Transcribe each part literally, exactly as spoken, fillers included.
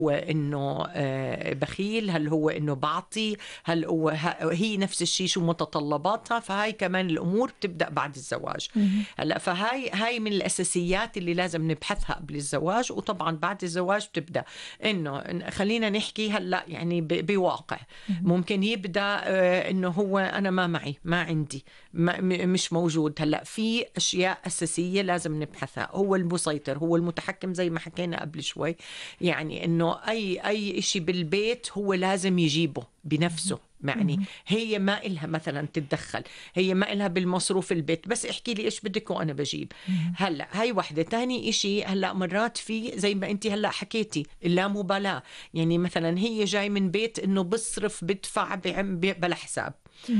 هو إنه آه، بخيل، هل هو إنه بعطي، هل هو ه- هي نفس الشيء شو متطلباتها. فهاي كمان الأمور بتبدأ بعد الزواج. هلا فهاي هاي من الأساسيات اللي لازم نبحثها قبل الزواج. وطبعا بعد الزواج بتبدأ إنه خلينا نحكي هلا يعني ب- بواقع ممكن يبدأ آه، إنه هو أنا ما معي، ما عندي، ما م- مش موجود. هلا في أشياء أساسية لازم نبحثها. هو المسيطر، هو المتحكم زي ما حكينا قبل شوي. يعني إنه أي أي إشي بالبيت هو لازم يجيبه بنفسه. يعني هي ما إلها مثلا تتدخل، هي ما إلها بالمصروف البيت، بس احكي لي إيش بدك وأنا بجيب. هلا هاي وحدة. تاني إشي هلا مرات في زي ما أنت هلا حكيتي اللامبالاة. يعني مثلا هي جاي من بيت إنه بصرف بدفع بعم- بلا حساب.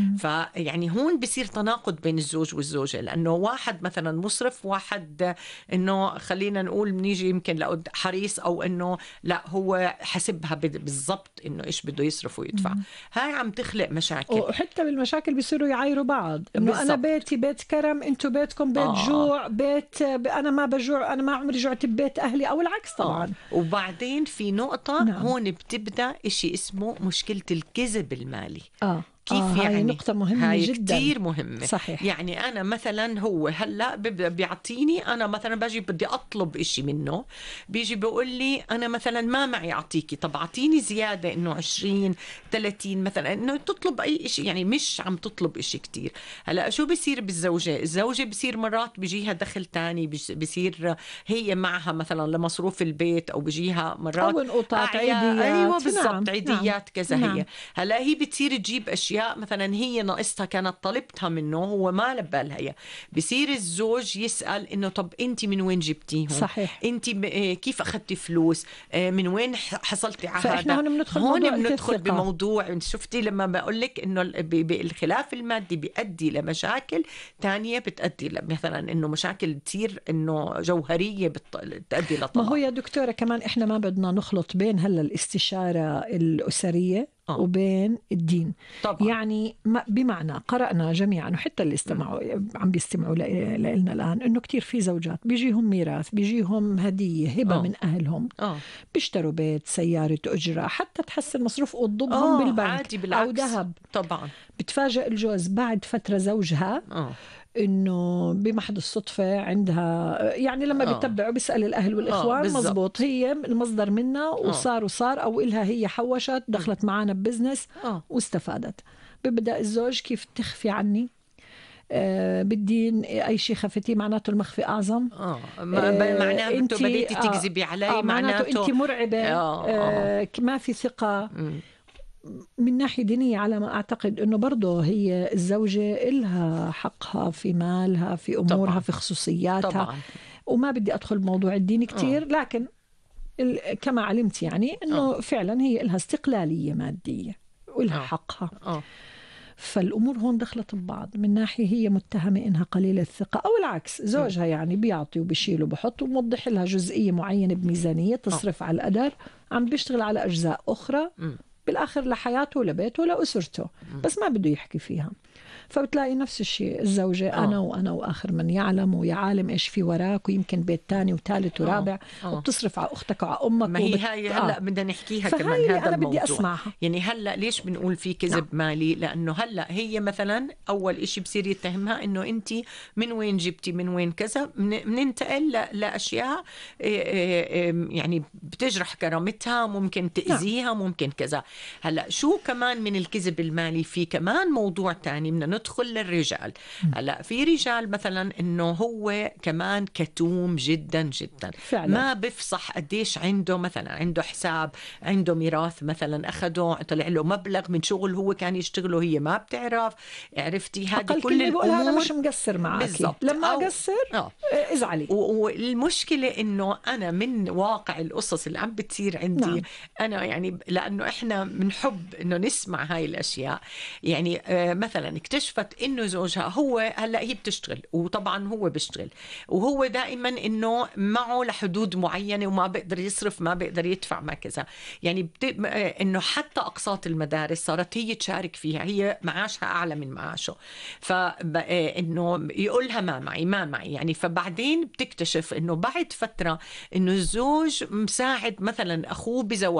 فيعني هون بصير تناقض بين الزوج والزوجة، لأنه واحد مثلا مسرف، واحد إنه خلينا نقول بنيجي يمكن لقد حريص، أو إنه لا هو حسبها بد- بالضبط إنه إيش بده يصرف ويدفع. هاي عم تخلق مشاكل. وحتى بالمشاكل بيصيروا يعايروا بعض، انه انا بالضبط. بيتي بيت كرم، انتوا بيتكم بيت آه. جوع، بيت ب- انا ما بجوع، انا ما عمري جوعت ببيت اهلي، او العكس طبعا. آه. وبعدين في نقطة نعم. هون بتبدأ إشي اسمه مشكلة الكذب المالي. اه كيف آه هاي يعني؟ نقطة مهمة هاي جدا. كتير مهمة. صحيح. يعني أنا مثلا هو هلأ بيبدأ بيعطيني، أنا مثلا باجي بدي أطلب إشي منه، بيجي بيقول لي أنا مثلا ما معي أعطيكي، طب أعطيني زيادة إنه عشرين ثلاثين مثلا، إنه تطلب أي إشي، يعني مش عم تطلب إشي كتير. هلأ شو بيصير بالزوجة؟ الزوجة بيصير مرات بيجيها دخل تاني، بيس- بيصير هي معها مثلا لمصروف البيت، أو بيجيها مرات أو نقطات أعيا- أيوة عيديات. بالضبط، نعم. عيديات كذا. نعم. هي هلا هي بتصير تجيب اشياء مثلا هي ناقصتها كانت طلبتها منه، هو ما لبى لها إياها. بصير الزوج يسال انه طب انت من وين جبتيهم؟ صحيح. انت ب- آه، كيف اخذتي فلوس؟ آه، من وين ح- حصلتي على فإحنا هذا؟ هون بندخل هون بموضوع بندخل الثقة. بموضوع. شفتي لما بقول لك انه ال- ب- ب- الخلاف المادي بيؤدي لمشاكل تانية، بتؤدي ل- مثلا انه مشاكل تصير انه جوهريه بت- بتؤدي ما لطلاق. هو يا دكتورة كمان إحنا ما بدنا نخلط بين هلا الاستشارة الأسرية آه. وبين الدين. طبعا. يعني ما بمعنى قرأنا جميعا، وحتى اللي استمعوا عم بيستمعوا ل- لنا الآن، إنه كتير في زوجات بيجيهم ميراث، بيجيهم هدية هبة آه. من أهلهم، اه بيشتروا بيت، سيارة أجرة، حتى تحسن مصروف وتضبهم اه بالبنك عادي أو بالعكس. ذهب. طبعا. بتفاجئ الجوز بعد فترة زوجها اه انه بمحض الصدفة عندها، يعني لما آه. بيتبعوا بيسأل الاهل اه والاخوان، بالضبط. مزبوط هي المصدر منها، آه. وصار وصار او إلها هي حوشت دخلت معنا ببزنس اه واستفادت. ببدأ الزوج كيف تخفي عني؟ آه بالدين اي شيء خفتيه معناته المخفي اعظم. اه ما- ب- آه معناه انتوا انت بديتي آه تكذبي علي، آه معناته انت معناته مرعبة. اه اه آه ما في ثقة. أمم. من ناحية دينية على ما أعتقد أنه برضه هي الزوجة إلها حقها في مالها، في أمورها، طبعا في خصوصياتها. طبعا. وما بدي أدخل بموضوع الدين اه كتير، لكن ال- كما علمت يعني اه أنه فعلا هي إلها استقلالية مادية وإلها اه حقها. اه فالأمور هون دخلت ببعض. من ناحية هي متهمة إنها قليلة الثقة، أو العكس أمم. زوجها يعني بيعطي وبيشيل وبحط وموضح لها جزئية معينة بميزانية اه تصرف على القدر، عم بيشتغل على أجزاء أخرى أمم. بالآخر لحياته ولبيته ولأسرته، أمم. بس ما بده يحكي فيها. فبتلاقي نفس الشيء الزوجة أنا اه وأنا وآخر من يعلم، ويا عالم إيش في وراك، ويمكن بيت تاني وثالث اه ورابع، اه وبتصرف على أختك وعلى أمك ما هي وبت... هاي آه. هلا بدنا نحكيها فهاي كمان اللي هذا أنا بدي الموضوع. أسمعها. يعني هلا ليش بنقول في نعم. كذب مالي؟ لانه هلا هي مثلا اول إشي بصير يتهمها انه انت من وين جبتي، من وين كذا، من- بننتقل ل- لاشياء إيه إيه إيه يعني بتجرح كرامتها، ممكن نعم. تاذيها، ممكن كذا. هلا شو كمان من الكذب المالي؟ في كمان موضوع تاني بدنا ندخل للرجال. هلا في رجال مثلا انه هو كمان كتوم جدا جدا، فعلا. ما بفصح قديش عنده، مثلا عنده حساب، عنده ميراث مثلا أخده، طلع له مبلغ من شغل هو كان يشتغله، هي ما بتعرف. عرفتي هذه أقل كل كلمة بقولها أنا الأمور. مش مقصر معك، بالضبط. لما أو أقصر آه. آه، ازعلي. و- والمشكلة إنه أنا من واقع القصص اللي عم بتصير عندي، نعم. أنا يعني لأنه إحنا بنحب إنه نسمع هاي الأشياء. يعني آه مثلا اكتشفوا اكتشفت انه زوجها هو هلا هي بتشتغل وطبعا هو بيشتغل وهو دائما انه معه لحدود معينه وما بيقدر يصرف ما بيقدر يدفع ما كذا يعني بت... انه حتى اقساط المدارس صارت هي تشارك فيها هي معاشها اعلى من معاشه فانه يقولها ما معي ما معي يعني فبعدين بتكتشف انه بعد فتره انه الزوج مساعد مثلا اخوه بزواج